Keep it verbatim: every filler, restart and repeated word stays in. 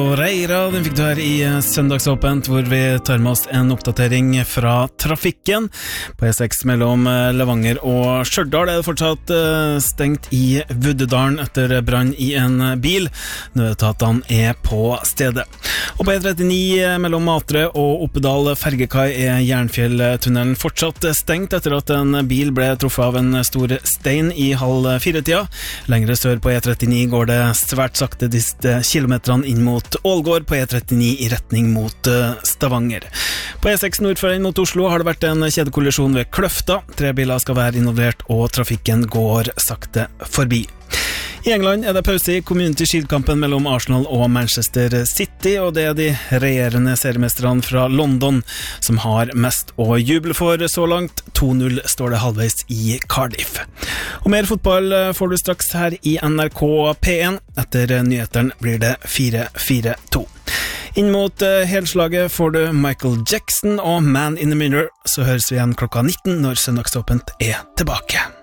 Og Reira, den fikk du her i Søndagsåpent, hvor vi tar med oss en oppdatering fra trafikken. På E seks mellom Levanger og Stjørdal er det fortsatt stengt i Vuddedalen etter brann i en bil. Nødetatene er på stedet. Og på E trettini mellom Matre og Oppedal Fergekai er Jernfjelltunnelen fortsatt stengt etter at en bil ble truffet av en stor stein i halv fire-tida. Lengre sør på E trettini går det svært sakte disse kilometerne inn mot Ålgård på E trettini i retning mot Stavanger. På E seks nordføren mot Oslo har det vært en kjedekollisjon ved Kløfta. Tre biler skal være involvert, og trafikken går sakte forbi. I England er det pause i Community Shield-kampen mellom Arsenal og Manchester City, og det er de regjerende seriemesterne fra London som har mest å juble for så langt. to null står det halvveis i Cardiff. Og mer fotball får du straks her i N R K P én. Etter nyheteren blir det fire fire to. Inn mot helslaget får du Michael Jackson og Man in the Mirror. Så høres vi igjen klokka nitten når Søndagsåpent er tilbake.